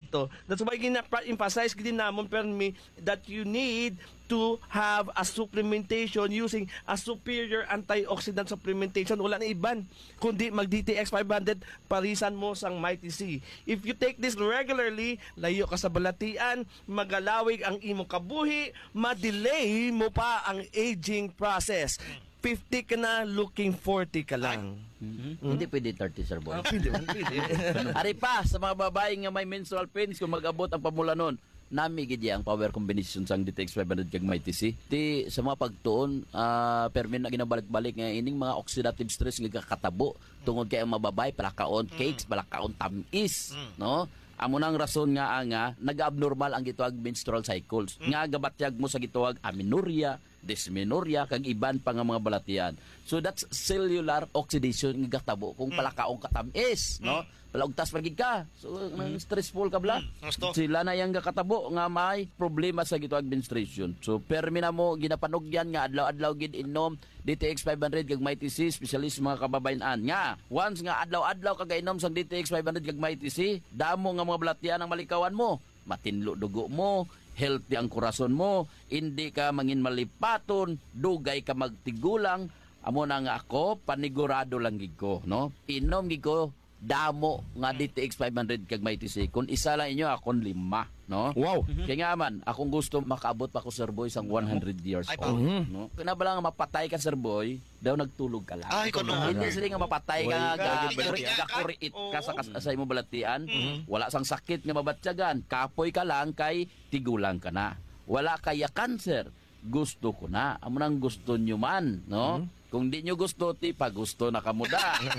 dito. That's why emphasize din namon permi that you need to have a supplementation using a superior antioxidant supplementation. Wala na iban kundi mag DTX 500 parisan mo sang Mighty C. If you take this regularly, layo ka sa balatian, magalawig ang imong kabuhi, ma-delay mo pa ang aging process. 50 ka na, looking 40 ka lang. Hindi pwede 30, Sir Boy. Pwede. Ari pa, sa mga babae nga may menstrual pains, kung mag-abot ang pamula nun, nami gidya ang power combination sang DTX 500 kag Mighty C. Ti sa mga pagtuon, permin na ginabalik-balik nga ining mga oxidative stress nga katabo tungod kay ang mababay palakaon cakes, palakaon tamis, no? Amo nang rason nga nag-abnormal ang gituag menstrual cycles. Nga gabatyag mo sa gituag amenorrhea, dysmenorrhea kag iban pa nga mga balatian. So that's cellular oxidation nga gatabo kung palakaong katamis, no? Palagtas pagig ka. So stressful ka bla. Sila na yang katabo nga may problema sa gituag menstruation. So permi na mo ginapanugyan nga adlaw-adlaw gid inom DTX 500 kag Mighty C, specialist mga kababayan nga. Once nga adlaw-adlaw ka gainom sang DTX 500 kag Mighty C, damo nga mga balatian ang malikawan mo. Matinlo dugo mo, healthy ang kurason mo, hindi ka mangin malipaton, dugay ka magtigulang. Amo na nga ako, panigurado lang gid ko, no? Inom gid ko damo nga DTX 500 kag Mighty C. Kung isa lang inyo, akong 5, no? Wow. Kaya nga man, akong gusto makaabot pa ko, Sir Boy, sang 100 years old, no? Kaya ba lang mapatay ka, Sir Boy, daw nagtulog ka lang. Hindi sila nga mapatay ka nga gakuriit ka sa imo balatian. Wala sang sakit nga mabatyagan. Kapoy ka lang kay tigulang ka na. Wala kaya cancer. Gusto ko na. Amo nang gusto nyo man, no? Kung di nyo gusto, pa gusto na kamuda.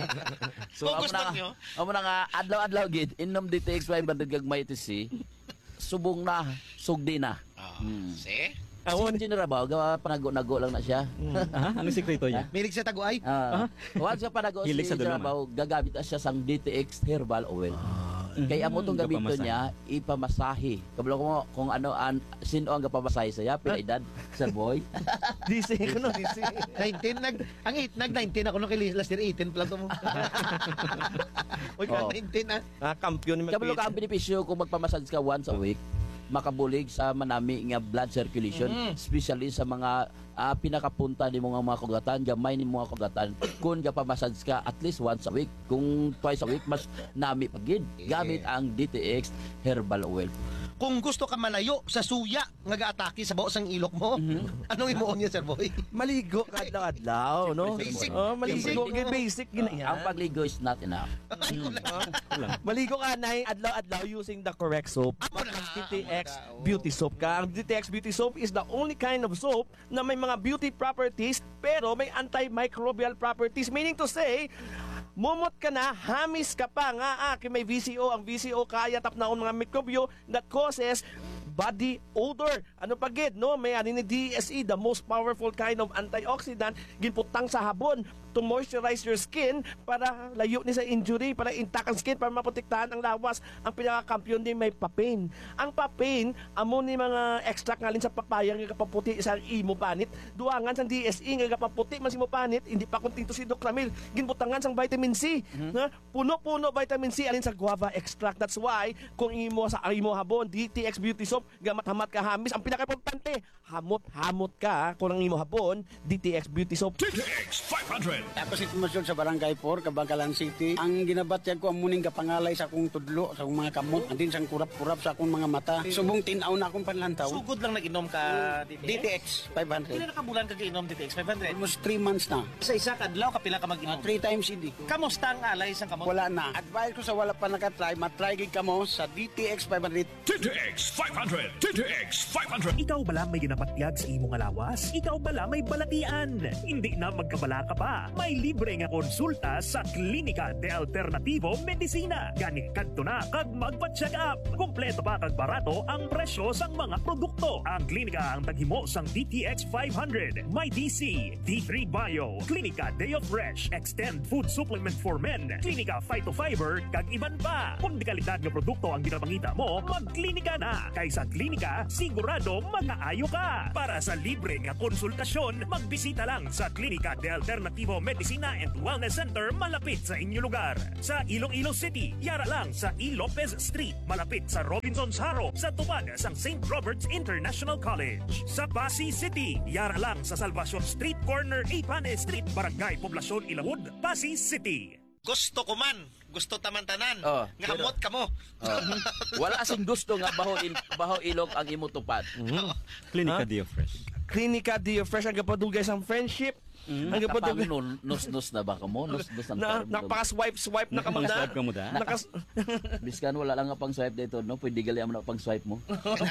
So, amo na nga, adlaw-adlaw gid, inom DTX 500 kag Mighty C, subong na, sugdi na. See? Awon general gawa panago-nago lang na siya. Ang sekreto niya. Milig sa taguay? Once ka panago si Jarabaw, gagamit na siya sang DTX herbal oil. Kaya amo tong gamito niya ipamasahe. Kabalo ko kung ano sino ang gapamasahe saya pila edad, Sir Boy. DC ko no, DC. 19 nag-19 ako no kay last year 18 pala to mo. Oy, 19 na. Kampiyon ni Kabalo ka ang benepisyo kung magpamassage ka once a week, makabulig sa manami nga blood circulation, especially sa mga pinakapunta ni mga kugatan, gamay ni mga kugatan. Kung gapamassage ka at least once a week, kung twice a week, mas nami pagid gamit ang DTX herbal oil. Kung gusto ka malayo sa suya nga gaatake sa baos ang ilok mo, anong imuon niya, Sir Boy? Maligo ka adlaw-adlaw, no? Basic. Maligo, basic gina. Ang pagligo is not enough. Maligo ka na adlaw-adlaw using the correct soap. DTX Beauty Soap ka. Ang DTX Beauty Soap is the only kind of soap na may mga beauty properties pero may antimicrobial properties. Meaning to say, mumot ka na, hamis ka pa nga may VCO. Ang VCO kaya tapnaon mga mikrobyo that causes body odor. Ano pagid, no? May ani ni DSE, the most powerful kind of antioxidant, ginputang sa habon to moisturize your skin para layo ni sa injury, para intact ang skin, para maprotektahan ang lawas. Ang pinaka-kampiyon din may papain. Ang papain, amo ni mga extract ngalin sa papaya nga kapaputi sa imo panit. Duangan sa DSE nga kapaputi man si mo panit, hindi pa kuntinto si Doc Ramil. Ginbutangan sang vitamin C. Na puno-puno vitamin C alin sa guava extract. That's why kung imo sa imo habon, DTX Beauty Soap, gamat-hamat ka hamis. Ang pinaka-importante, hamot-hamot ka kung ang imo habon, DTX Beauty Soap. DTX 500. Ako si Tumasyon sa Barangay 4, Kabangkalan City. Ang ginabatyag ko ang muning kapangalay sa akong tudlo, sa akong mga kamot, andin sang kurap-kurap sa akong mga mata. Subong tinaw na akong panlantaw. Sugod lang nag-inom ka DTX 500. Pila na kabulan ka giinom DTX 500? Almost 3 months na. Sa isa kadlaw kapila ka mag-inom? 3 times hindi. Kamusta ang alay sa kamot? Wala na. Advice ko sa wala pa nakatry, matry gid kamo sa DTX 500. DTX 500. DTX 500. Ikaw bala may ginapatyag sa imong alawas? Ikaw bala may balatian? Hindi na magkabala ka pa. May libre nga konsulta sa Klinika de Alternativo Medicina. Gani kadto na kag magpa-check up. Kompleto pa kag barato ang presyo sang mga produkto. Ang klinika ang taghimo sang DTX 500, My DC, D3 Bio, Klinika Deo Fresh, Extend Food Supplement for Men, Klinika Phytofiber kag iban pa. Kung di kalidad nga produkto ang ginapangita mo, magklinika na. Kaysa klinika, sigurado magkaayo ka. Para sa libre nga konsultasyon, magbisita lang sa Klinika de Alternativo Medicina and Wellness Center malapit sa inyong lugar. Sa Iloilo City, yara lang sa E. Lopez Street, malapit sa Robinson's Haro, sa tubag sang St. Robert's International College. Sa Pasig City, yara lang sa Salvacion Street, corner Ipane Street, Barangay Poblacion, Ilawod, Pasig City. Gusto ko man. Gusto taman-tanan. Oh, nga amot ka mo. Wala sing gusto nga baho ilog ang imo tupad. Clinica Dio Fresh. Clinica Dio Fresh ang kapadugay sa friendship. Ang kapadugay. Nos na ba ka mo? Nos ang Nakapaka-swipe na ka magda. Swipe ka mo da. Biskan wala lang nga pang swipe dito, no? Pwede gali mo na pang swipe mo.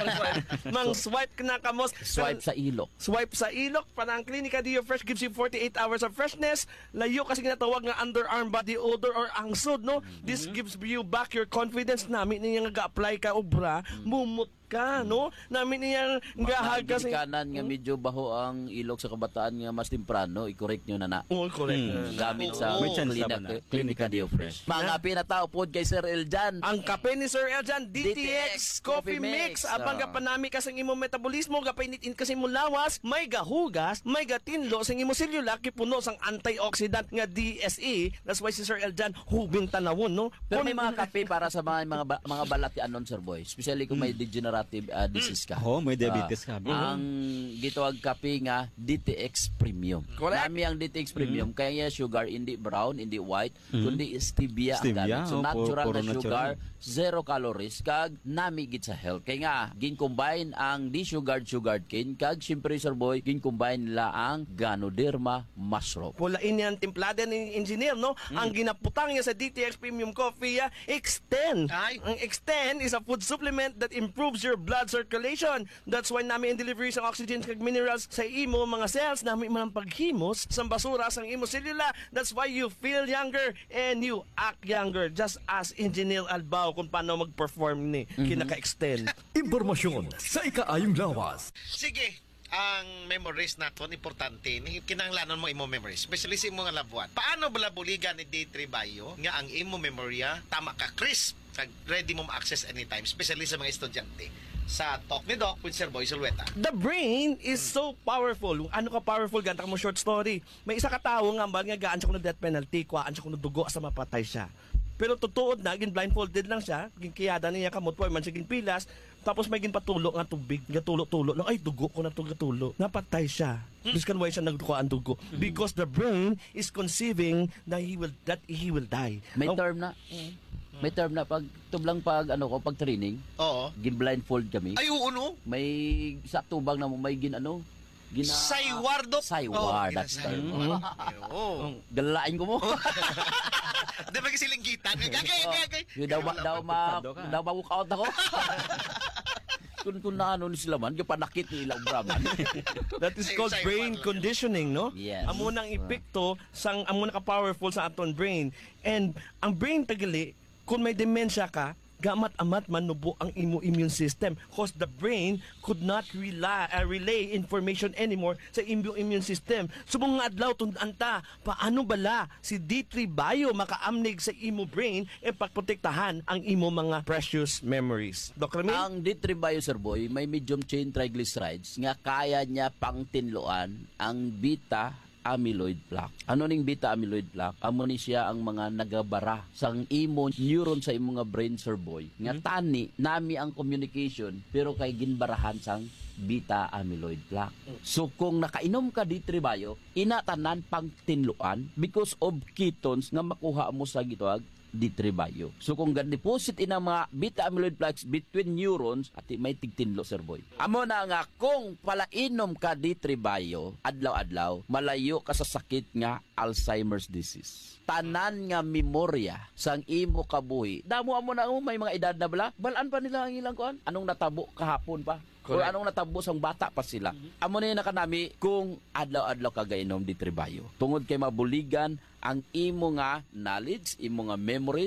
Mang swipe ka na ka mo. Swipe sa ilok. Swipe sa ilok. Parang Clinica Dio Fresh gives you 48 hours of freshness. Layo kasi ginatawag nga underarm body odor or angsod, no? This gives you back your confidence. Namin niya nga ga-apply ka obra, mumut ka, no? Namin niya gahag kasi. Kanan nga medyo baho ang ilok sa kabataan nga mas temprano, i-correct nyo na na. Oh, correct. Gamit sa May chance naman na. Clinica Dio Fresh. Mga pinatao po kay Sir Eljan. Ang kape ni Sir Eljan, DTX Coffee Mix. Abang gapanami ka sa imong metabolismo, gapainitin kasi mo lawas, may gahugas, may gatinlo sa imong selula, kipuno sang antioxidant nga DSE. That's why si Sir Eljan hubing tanawon, no? Pero may mga kape para sa mga balati anon, Sir Boy. Especially kung may degenerative disease ka. Oh, may diabetes ka. Ang gitawag kape nga DTX Premium. Correct. Nami ang DTX Premium kaya sugar hindi brown, hindi white, kundi stevia ang gamit. So natural puro na sugar, zero calories kag nami gid sa health. Kaya nga gin-combine ang di-sugared cane kag syempre, Sir Boy, gin-combine nila ang Ganoderma mushroom. Pulain niya ang timplada ni engineer, no? Ang ginaputang niya sa DTX Premium Coffee, Extend. Ay. Ang Extend is a food supplement that improves your blood circulation. That's why namin delivery sa oxygen kag minerals sa imo mga cells, namin man ang paghimos sa basura sa imo selula. That's why you feel younger and you act younger. Just as Engineer Albao kung paano mag-perform ni kinaka-extend. Impormasyon sa ikaayong lawas. Sige. Ang memories naton importante ni kinahanglanon mo imo memories, especially sa imo nga labuan. Paano bala buligan ni D3 Bio nga ang imo memorya tama ka crisp kag ready mo ma-access anytime, especially sa mga estudyante. Sa Talk ni Doc with Sir Boy Sulweta. The brain is so powerful. Ano ka powerful, ganta mo short story. May isa ka tao nga ba nga gaan siya kung death penalty, kuhaan siya kung dugo sa mapatay siya. Pero totoo na, blindfolded lang siya, kiyada niya kamot po, man siging pilas, tapos may ginpatulo nga tubig, gatulo-tulo lang, ay dugo ko na gatulo. Napatay siya. Biskan why siya nagduko ang dugo. Because the brain is conceiving that he will die. May term na. May term na pag tublang pag training. Oo. Gin-blindfold kami. Ay, oo, no? May sa tubang na mo may Saywar, Doc. Saywar, that's the term. Oo. Galain ko mo. Di ba kasiling gitan? Gagay. Daw ma-workout ako. Kung na ni sila man, yung panakit ni ilang braman. That is called brain conditioning, no? Yes. Amo nang epekto sang amo na ka-powerful sa aton brain. And ang brain tagali, kung may demensya ka, gamat-amat manubo ang imo immune system because the brain could not relay information anymore sa imo immune system. Subong nga adlaw tund-anta, paano bala si D3 Bio makaamnig sa imo brain e pagprotektahan ang imo mga precious memories. Dr. Ramil? Ang D3 Bio, Sir Boy, may medium chain triglycerides nga kaya niya pang tinloan ang beta amyloid plaque. Ano ning beta amyloid plaque? Amo ni siya ang mga nagabara sang imo neuron sa imo nga brain, Sir Boy. Nga tani nami ang communication pero kay ginbarahan sang beta amyloid plaque. So kung nakainom ka D3 Bio, inatanan pang tinluan because of ketones nga makuha mo sa gitawag D3 Bio. So kung gan-deposit ina mga beta amyloid plaques between neurons at may tigtinlo, Sir Boy. Amo na nga kung palainom ka D3 Bio adlaw-adlaw, malayo ka sa sakit nga Alzheimer's disease. Tanan nga memorya sang imo kabuhi. Damo amo na may mga edad na bala, balaan pa nila ang ilang kuan. Anong natabo kahapon pa? O anong natabo sang bata pa sila. Amo na yung nakanami kung adlaw-adlaw ka gainom D3 Bio. Tungod kay mabuligan ang imo nga knowledge, imo nga memories,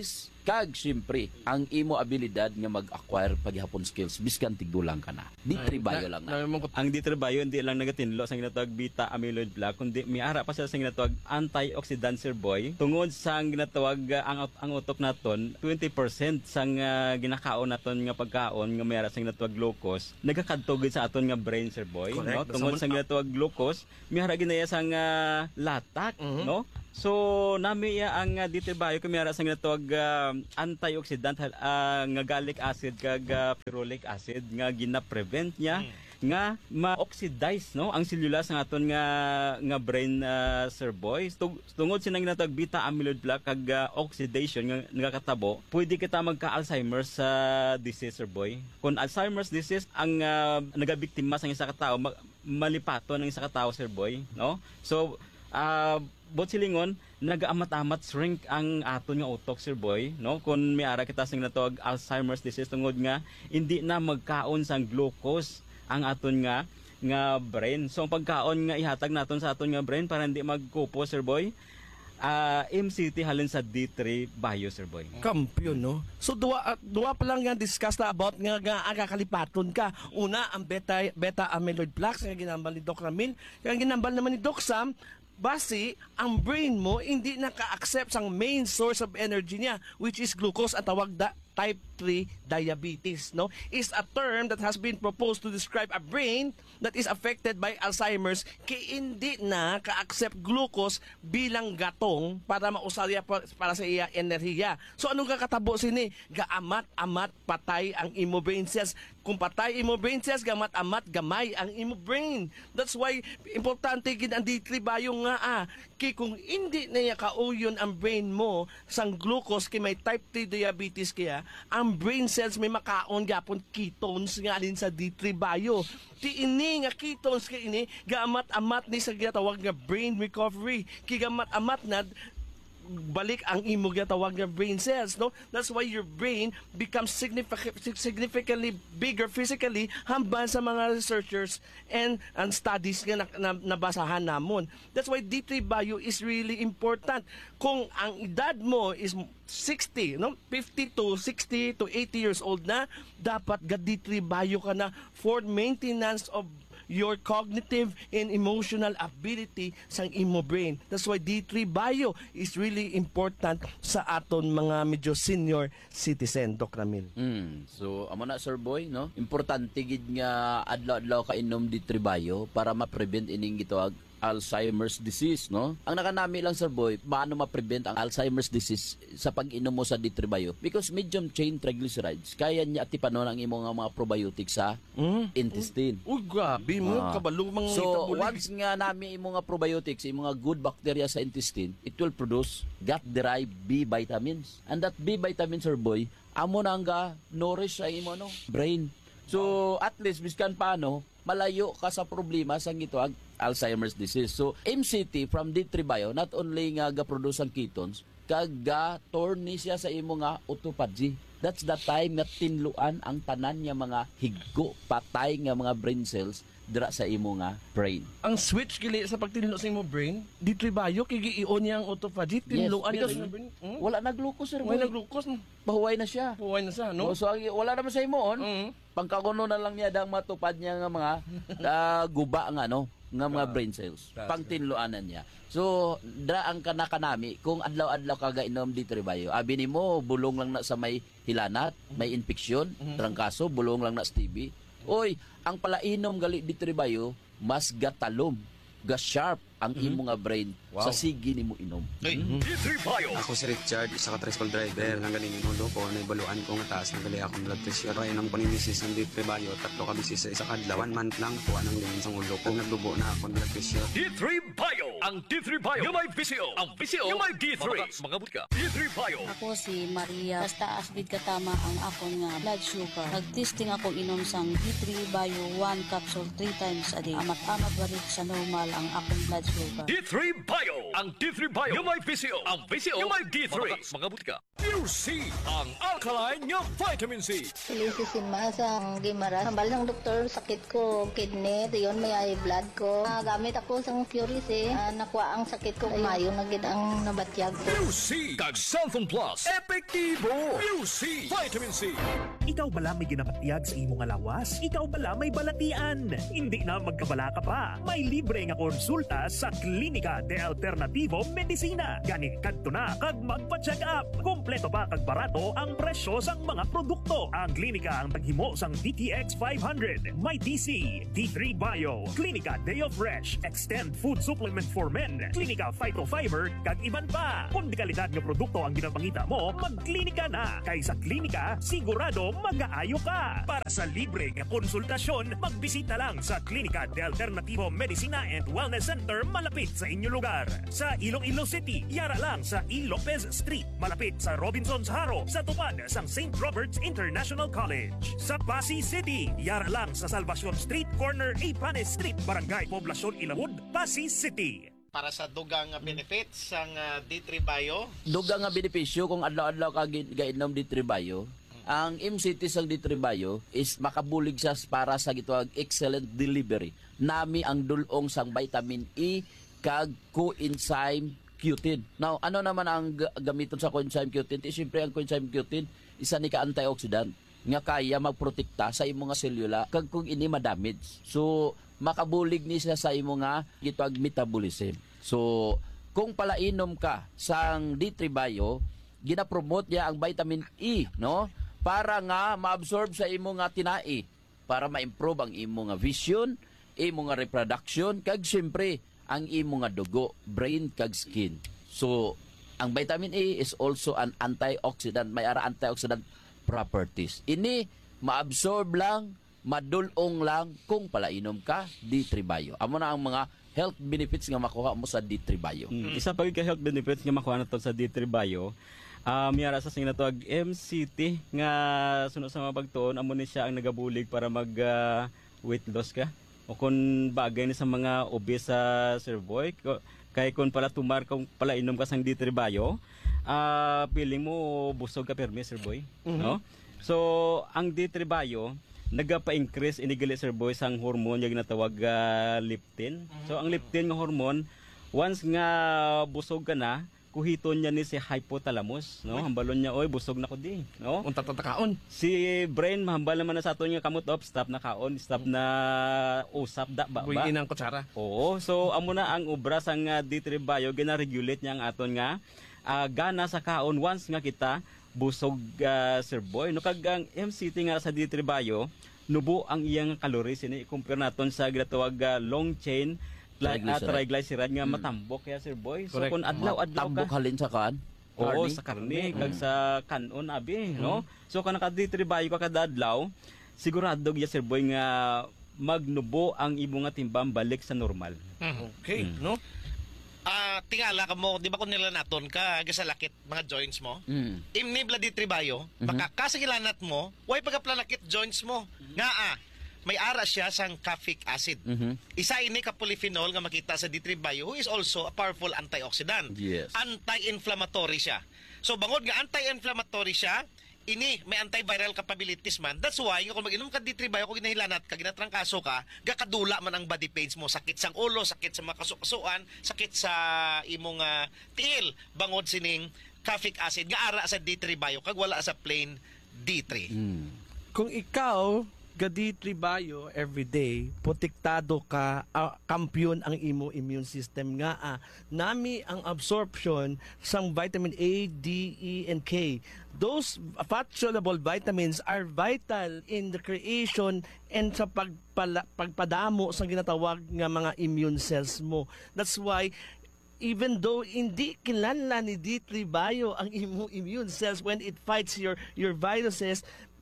Kag siyempre, ang imo abilidad nga mag-acquire paghihapon skills biskan tigdulang ka na. D3 bio lang na. Ang D3 bio hindi lang nagatinlo sa ginatawag beta amyloid plaque kundi miara pa siya sa ginatawag antioxidant sir boy tungod sa ginatawag ang utok naton 20% sang ginakaon naton nga pagkaon nga miara sa ginatawag glucose nagakadtog sa aton nga brain sir boy no tungod sa ginatawag glucose miara ginaya sang latak no. So nami ang D3 bio kumiyara sa ginatawag antioxidant nga gallic acid kag ferulic acid nga gina-prevent niya nga ma-oxidize no ang cellulose ng aton nga brain sir boy tungod sa ginatawag beta amyloid plaque kag oxidation nga nagakatabo pwede kita magka-Alzheimer's disease sir boy. Kung Alzheimer's disease ang nagabiktima sa isa ka tawo malipaton ng isa ka tawo sir boy no. So bot silingon nagaamat-amat shrink ang aton nga utok sir boy no kun miara kita sing natawag Alzheimer's disease tungod nga hindi na magkaon sang glucose ang aton nga brain. So ang pagkaon nga ihatag naton sa aton nga brain para hindi magkupo sir boy MCT halin sa D3 bio sir boy. Kampiyon, no? So, duwa pa lang nga discuss na about nga kakalipaton ka. Una, ang beta amyloid plaques, nga ginambal ni Doc Ramil. Kaya ginambal naman ni Doc Sam, base, ang brain mo hindi naka-accept ang main source of energy niya, which is glucose at tawag type 3 diabetes, no? Is a term that has been proposed to describe a brain that is affected by Alzheimer's kay hindi na ka-accept glucose bilang gatong para mausarya para sa iya enerhiya. So anong kakatabo sini? Gaamat-amat patay ang imo brain cells. Kung patay imo brain cells, gamat-amat gamay ang imo brain. That's why importante gid ang D3 bio nga kay kung hindi na ya kauyon ang brain mo sang glucose kay may type 3 diabetes kaya ang brain cells may makaon gapon ketones nga alin sa D3 bio. Ti ini nga ketones kay ini gamat-amat ni sa ginatawag nga brain recovery. Kay gamat-amat na balik ang imo ginatawag nga brain cells, no? That's why your brain becomes significantly bigger physically hambal sa mga researchers and studies nga nabasahan namon. That's why D3 bio is really important. Kung ang edad mo is 60, no? 50 to 60 to 80 years old na, dapat ga D3 bio ka na for maintenance of your cognitive and emotional ability sang imo brain. That's why D3 bio is really important sa aton mga medyo senior citizen, Doc Ramil. So amo na sir boy no, importante gid nga adlaw-adlaw ka inom D3 bio para ma-prevent ining gitawag Alzheimer's disease, no? Ang nakanami lang sir boy, paano ma-prevent ang Alzheimer's disease sa pag-inom mo sa D3 bio? Because medium chain triglycerides, kaya niya atipanon ang imong mga probiotics sa intestine. Uy, grabe mo, kabalo mga So, once nga nami imong mga probiotics, imong mga good bacteria sa intestine, it will produce gut-derived B vitamins. And that B vitamins, sir boy, amo na nga nourish sa imo no brain. So, at least, biskan paano, malayo ka sa problema sa gitawag Alzheimer's disease. So, MCT from D3 bio, not only nga ga-produce ang ketones, kaga-torni siya sa imo nga autophagy. That's the time na tinluan ang tanan nga mga higgo, patay nga mga brain cells dira sa imo nga brain. ang switch kili sa pagtinlo sa imo brain, D3 bio kay giion niya ang autophagy, tinluan because niya ang brain. wala na glucose sir. Wala glucose, no? Bahuway na siya. Huwag na sa, no? So, wala naman sa imo pangkakuno na lang niya dang matupad niya nga mga guba nga no nga mga brain cells. Pangtinluanan niya. So, dra ang kanakanami kung adlaw-adlaw ka gainom D3 bio. Abi nimo bulong lang na sa may hilanat, may infeksyon, trangkaso, bulong lang na sa TB. Oy, ang palainom gali D3 bio, mas gatalom, ga-sharp ang imo nga brain sa sige nimo inom. D3 bio. Ako si Richard, isa ka tricycle driver. Nang galing inulo ko, naibaluan ko nga taas ng gali akong blood pressure. Kaya nang panimisis ng D3 bio, 3 ka bisis sa isa kadlaw. 1 month lang po anang limin sa ulo ko. Nagdubo na ako ng blood pressure. D3 bio. Ang D3 bio. Yung may VCO. Ang VCO. Yung may D3. Magabot ka. D3 bio. Ako si Maria. Basta asbid katama ang akong nga blood sugar. Nag-testing ako inom sang D3 bio 1 capsule 3 times a day. Amat-amat balik sa normal ang akong blood sugar. D3 bio. Bio. Ang D3 Bio yung may VCO. Ang VCO yung may D3. Mga butika. Pure C. Ang alkaline nga vitamin C. Silisisima sa Gimara. Hambal ng doktor, sakit ko, kidney, yun may eye blood ko. Gamit ako sa Curis nakuha ang sakit ko. Mayo na gid ang nabatyag ko. Pure C. Kag Santhon Plus. Epektibo. Pure C. Vitamin C. Ikaw bala may ginapatiyag sa imong alawas? Ikaw bala may balatian? Hindi na magkabala ka pa. May libre nga konsulta sa Klinika de Alternativo Medicina. Gani kadto na kag magpa-check up. Kompleto pa kag barato ang presyo sang mga produkto. Ang klinika ang naghimo sang DTX 500, may DC, D3 Bio, Klinika Deo Fresh, Extend Food Supplement for Men, Klinika Phytofiber kag iban pa. Kung di kalidad nga produkto ang ginapangita mo, magklinika na. Kay sa klinika, sigurado mag-aayo ka. Para sa libre nga konsultasyon, magbisita lang sa Klinika de Alternativo Medicina and Wellness Center malapit sa inyong lugar. Sa Iloilo City, yara lang sa E. Lopez Street, malapit sa Robinson's Haro, sa tupad sang St. Robert's International College. Sa Pasig City, yara lang sa Salvacion Street, corner Ipanes Street, Barangay Poblacion Ilawod, Pasig City. Para sa dugang benefits sang D3 Bio. Dugang nga benepisyo kung adlaw-adlaw ka gainom D3 Bio. Ang MCT sang D3 Bio is makabulig siya para sa gitawag excellent delivery. Nami ang dulong sang vitamin E kag coenzyme Q10. Now, ano naman ang gamiton sa coenzyme Q10? Siyempre ang coenzyme Q10 isa ni ka antioxidant nga kaya magprotekta sa imong nga selula kag kung ini madamage. So makabulig ni siya sa imong nga gitawag metabolism. So kung palainom ka sang D3 Bio, gina-promote niya ang vitamin E, no? Para nga ma-absorb sa imong nga tinai, para ma-improve ang imong nga vision, imong nga reproduction, kag siyempre ang imong nga dugo, brain kag skin. So ang vitamin E is also an antioxidant, may ara antioxidant properties. Ini ma-absorb lang, madulong lang kung palainom ka D3 Bio. Amo na ang mga health benefits nga makuha mo sa D3 Bio. Isa pa ka health benefits nga makuha nato sa D3 Bio. Miyara sa sing natawag MCT nga sunod sa mga pagtuon amo ni siya ang nagabulig para mag weight loss ka. O kung bagay ni sa mga obese sa Sir Boy, kay kung pala tumar kung pala inom ka sang D3 Bio, feeling mo busog ka permi Sir Boy, no? So ang D3 Bio nagapa-increase inigali Sir Boy sang hormone nga ginatawag leptin. So ang leptin nga hormone once nga busog ka na, kuhiton niya ni si hypothalamus, no? Hambalon niya, oy, busog na ko di, no? Unta tatakaon. Si brain mahambal naman na sa aton nga kamot up, stop na kaon, stop na usap da ba. Buyin ang kutsara. Oo, so amo na ang obra sang D3 Bio gina-regulate niya ang aton nga gana sa kaon once nga kita busog Sir Boy. No kag ang MCT nga sa D3 Bio, nubo ang iyang calories ini i-compare naton sa ginatawag long chain triglyceride nga matambok ya Sir Boy. So kung adlaw-adlaw ka tambok halin sa kan. Oo, sa karne kag sa kanon abi, no? So kana ka D3 Bio ka kada adlaw, sigurado ya Sir Boy nga magnubo ang imong nga timbang balik sa normal. Okay, no? Tingala ka mo, di ba kung nilanaton ka sa lakit mga joints mo? Imnibla D3 Bio, baka kasagilanat mo, way pagkaplanakit joints mo. Nga may ara siya sang caffeic acid. Isa ini ka polyphenol nga makita sa D3 Bio who is also a powerful antioxidant. Yes. Anti-inflammatory siya. So bangod nga anti-inflammatory siya, ini may antiviral capabilities man. That's why kung mag-inom ka D3 Bio, kung ginahilanat ka, ginatrangkaso ka, gakadula man ang body pains mo. Sakit sang ulo, sakit sa mga kasukasuan, sakit sa imong tiil. Bangod sining caffeic acid nga ara sa D3 Bio kag wala sa plain D3. Kung ikaw ga D3 Bio everyday, protektado ka, kampiyon ang imo immune system nga nami ang absorption sang vitamin A, D, E, and K. Those fat-soluble vitamins are vital in the creation and sa pagpadamo sa ginatawag nga mga immune cells mo. That's why even though hindi kilala ni D3 Bio ang immune cells when it fights your viruses,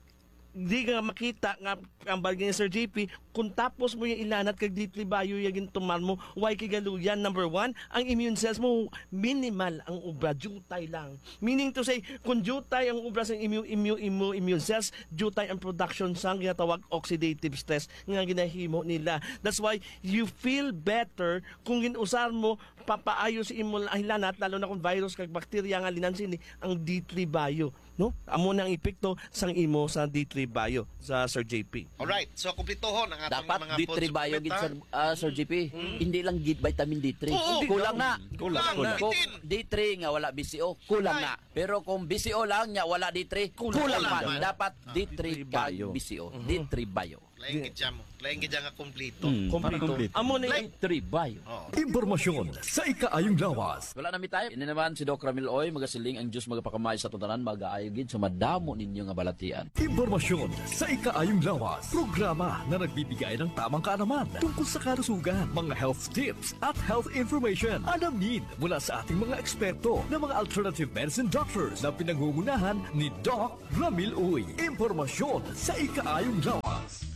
di ka makita nga ang bagay ni Sir JP kung tapos mo yung ilanat kag D3 bio yung tuman mo, why kigaluyan? Number 1, ang immune cells mo minimal ang ubra, jutay lang. Meaning to say, kung jutay ang ubra sa immune cells, jutay ang production sa ginatawag oxidative stress nga ginahimo nila. That's why you feel better kung ginusar mo papaayo sa imong ilanat, lalo na kung virus kag bakterya nga linansin ang D3 bio. No? Amo na ang epekto sang imo sa D3 bio sa Sir JP. Alright, so kumplitohon ang atong Dapat mga D3 food bio gid supplement, Sir JP. Hindi lang gid vitamin D3. Oo, Kulang na. Kulang. Kung D3 nga wala BCO, kulang na. Pero kung BCO lang nya wala D3, kulang man. Dapat D3 bio BCO. D3 bio. Laing gidya mo. Laing gidya nga kumplito. Kompleto. Amo na D3 bio. Impormasyon sa ikaayong lawas. Wala na mi tayo. Ini naman si Doc Ramil Oy magasiling ang Dios magapakamay sa tutanan magaayo gid so madamo ninyo nga balatian. Impormasyon sa ikaayong lawas. Programa na nagbibigay ng tamang kaalaman tungkol sa kalusugan, mga health tips at health information. Alamin mula sa ating mga eksperto na mga alternative medicine doctors na pinangungunahan ni Doc Ramil Oy. Impormasyon sa ikaayong lawas.